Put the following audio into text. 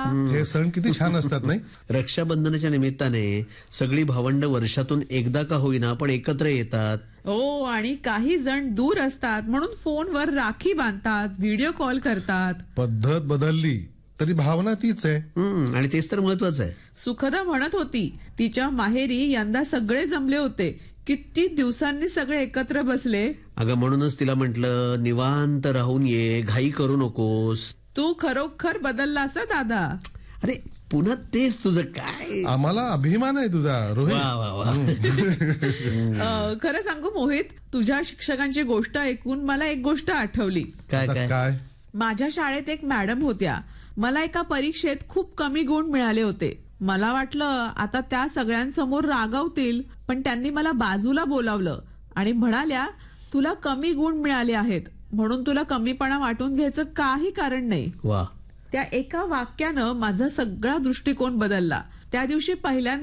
हे सण किती छान असतात नाही. रक्षाबंधनाच्या निमित्ताने सगळी भावंड वर्षातून एकदा का होईना पण एकत्र येतात. हो, आणि काही जण दूर असतात म्हणून फोनवर राखी बांधतात, व्हिडिओ कॉल करतात. पद्धत बदलली तरी भावना तीच आहे. आणि तेच तर महत्वाचं आहे. सुखदा म्हणत होती तिच्या माहेरी यंदा सगळे जमले होते. किती दिवसांनी सगळे एकत्र बसले. अगं म्हणूनच तिला म्हटलं निवांत राहून ये, घाई करू नकोस. तू खरोखर बदललास हं दादा. अरे पुन्हा तेच तुझं काय. आम्हाला अभिमान आहे तुझा रोहित. वा वा वा. खरं सांगू मोहित, तुझ्या शिक्षकांची गोष्ट ऐकून मला एक गोष्ट आठवली. काय आता काय काय माझ्या शाळेत एक मॅडम होत्या. मला एका परीक्षेत खूप कमी गुण मिळाले होते. मला वाटलं आता त्या सगळ्यांसमोर रागावतील, पण त्यांनी मला बाजूला बोलावलं आणि म्हणाल्या तुला कमी गुण मिळाले आहेत म्हणून तुला कमीपणा वाटून घ्यायचं काही कारण नाही. वा. त्या एका वाक्यानं माझा सगळा दृष्टिकोन बदलला. त्या दिवशी पहिल्यांदा